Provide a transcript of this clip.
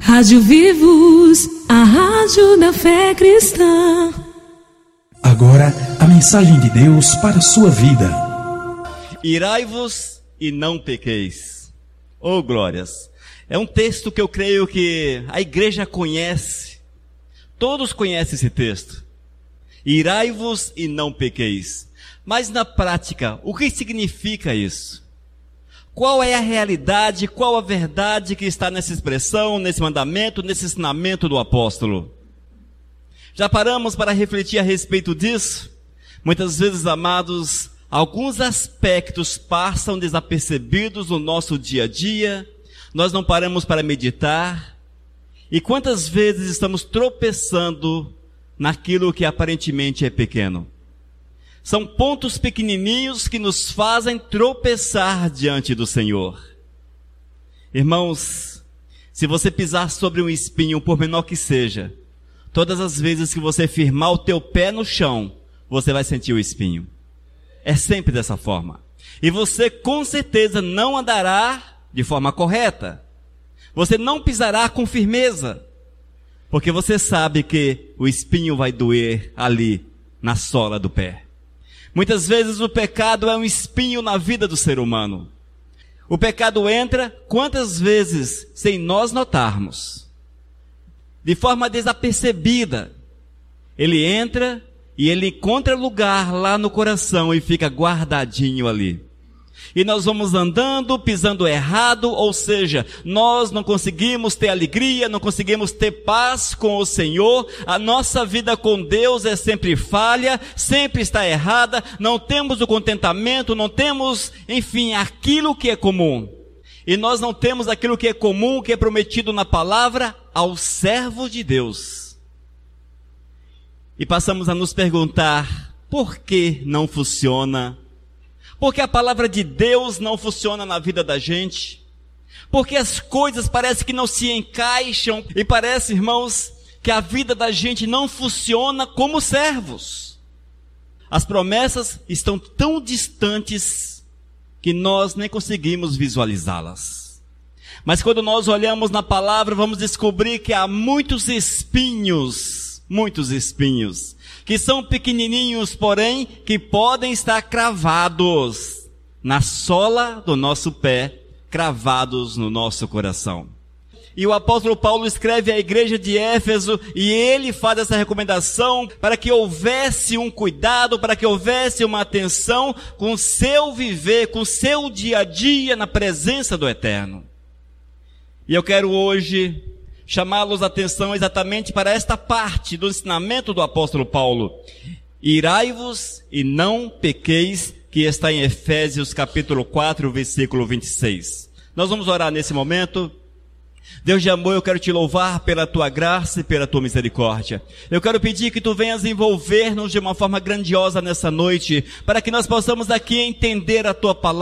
Rádio Vivos, a rádio da fé cristã. Agora, a mensagem de Deus para a sua vida. Irai-vos e não pequeis. Oh, glórias! É um texto que eu creio que a igreja conhece. Todos conhecem esse texto. Irai-vos e não pequeis. Mas na prática, o que significa isso? Qual é a realidade, qual a verdade que está nessa expressão, nesse mandamento, nesse ensinamento do apóstolo? Já paramos para refletir a respeito disso? Muitas vezes, amados, alguns aspectos passam desapercebidos no nosso dia a dia, nós não paramos para meditar, e quantas vezes estamos tropeçando naquilo que aparentemente é pequeno? São pontos pequenininhos que nos fazem tropeçar diante do Senhor. Irmãos, se você pisar sobre um espinho, por menor que seja, todas as vezes que você firmar o teu pé no chão, você vai sentir o espinho. É sempre dessa forma. E você com certeza não andará de forma correta. Você não pisará com firmeza. Porque você sabe que o espinho vai doer ali, na sola do pé. Muitas vezes o pecado é um espinho na vida do ser humano. O pecado entra, quantas vezes, sem nós notarmos, de forma desapercebida. Ele entra e ele encontra lugar lá no coração e fica guardadinho ali. E nós vamos andando, pisando errado, ou seja, nós não conseguimos ter alegria, não conseguimos ter paz com o Senhor, a nossa vida com Deus é sempre falha, sempre está errada, não temos o contentamento, não temos, enfim, aquilo que é comum. E nós não temos aquilo que é comum, que é prometido na palavra aos servos de Deus. E passamos a nos perguntar, por que não funciona? Porque a palavra de Deus não funciona na vida da gente. Porque as coisas parecem que não se encaixam. E parece, irmãos, que a vida da gente não funciona como servos. As promessas estão tão distantes que nós nem conseguimos visualizá-las. Mas quando nós olhamos na palavra, vamos descobrir que há muitos espinhos, que são pequenininhos, porém, que podem estar cravados na sola do nosso pé, cravados no nosso coração. E o apóstolo Paulo escreve à igreja de Éfeso, e ele faz essa recomendação para que houvesse um cuidado, para que houvesse uma atenção com o seu viver, com o seu dia a dia na presença do Eterno. E eu quero hoje chamá-los a atenção exatamente para esta parte do ensinamento do apóstolo Paulo. Irai-vos e não pequeis, que está em Efésios capítulo 4, versículo 26. Nós vamos orar nesse momento. Deus de amor, eu quero te louvar pela tua graça e pela tua misericórdia. Eu quero pedir que tu venhas envolver-nos de uma forma grandiosa nessa noite, para que nós possamos aqui entender a tua palavra.